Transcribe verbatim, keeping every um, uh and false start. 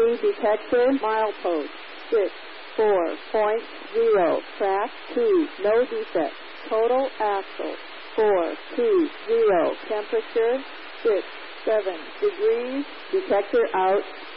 T detector, milepost, six, four point zero, track two, no defect, total axle, four, two, zero, temperature, six, seven degrees, detector out.